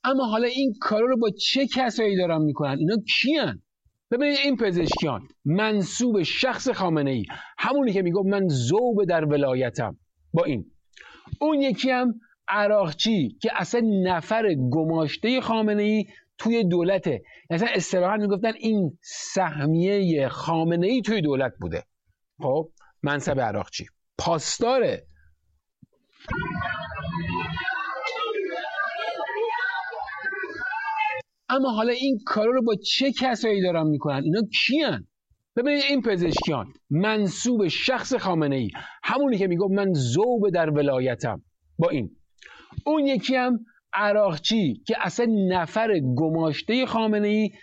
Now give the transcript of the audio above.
اما حالا این کارا رو با چه کسایی دارن میکنن؟ اینا کیان؟ ببینید این پزشکیان منسوب شخص خامنه ای، همونی که میگفت من ذوب در ولایتم با این. اون یکی هم عراقچی که اصلا نفر گماشته خامنه ای توی دولته، اصلا اصطلاحاً میگفتن این سهمیه خامنه ای توی دولت بوده. خب منصب عراقچی پاسداره. اما حالا این کارا رو با چه کسایی دارن میکنن؟ اینا کیان؟ ببینید این پزشکیان منسوب شخص خامنه ای، همونی که میگفت من ذوب در ولایتم با این. اون یکی هم عراقچی که اصلا نفر گماشته خامنه ای